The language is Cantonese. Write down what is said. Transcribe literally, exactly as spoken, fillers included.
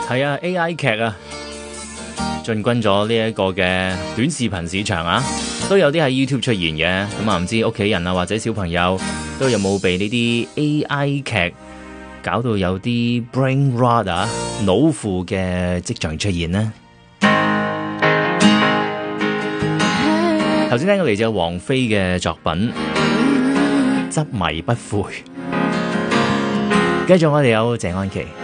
係啊 A I 劇啊，進軍咗呢一個嘅短視頻市場啊，都有啲喺 YouTube 出現嘅。咁啊，唔知屋企人啊或者小朋友都有冇被呢啲 A I 劇搞到有啲 brain rot 啊腦腐嘅跡象出現呢？頭先聽過嚟自王菲嘅作品《執迷不悔》，繼續我哋有謝安琪。